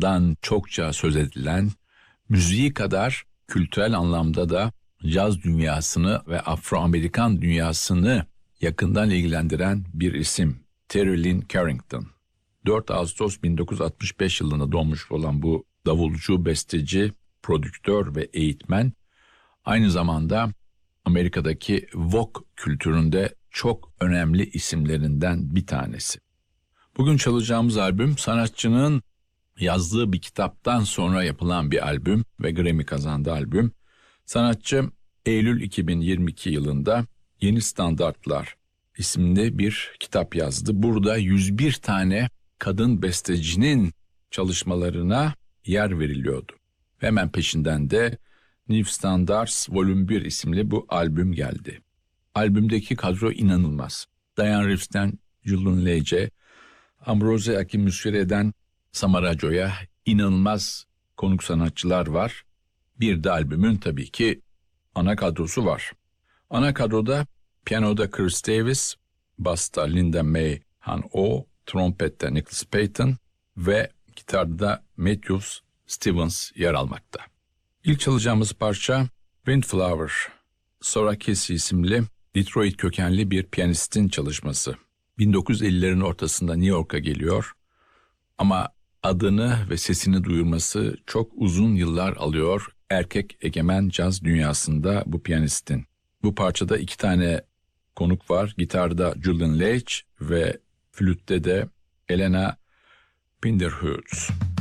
adından çokça söz edilen, müziği kadar kültürel anlamda da caz dünyasını ve Afro-Amerikan dünyasını yakından ilgilendiren bir isim. Terry Lyne Carrington. 4 Ağustos 1965 yılında doğmuş olan bu davulcu, besteci, prodüktör ve eğitmen aynı zamanda Amerika'daki Vogue kültüründe çok önemli isimlerinden bir tanesi. Bugün çalacağımız albüm sanatçının yazdığı bir kitaptan sonra yapılan bir albüm ve Grammy kazandı albüm. Sanatçı Eylül 2022 yılında Yeni Standartlar isimli bir kitap yazdı. Burada 101 tane kadın bestecinin çalışmalarına yer veriliyordu. Hemen peşinden de New Standards Volume 1 isimli bu albüm geldi. Albümdeki kadro inanılmaz. Diane Reeves'ten Julian Lage, Ambroise Akinmusfire'den Samara Joya inanılmaz konuk sanatçılar var. Bir de albümün tabii ki ana kadrosu var. Ana kadroda piyanoda Chris Davis, basta Linda May Han-O, trompette Nicholas Payton ve gitarda Matthews Stevens yer almakta. İlk çalacağımız parça Windflower, Sora Casey isimli Detroit kökenli bir piyanistin çalışması. 1950'lerin ortasında New York'a geliyor ama adını ve sesini duyurması çok uzun yıllar alıyor erkek egemen caz dünyasında bu piyanistin. Bu parçada 2 tane konuk var. Gitarda Julian Lage ve flütte de Elena Pinderhoods.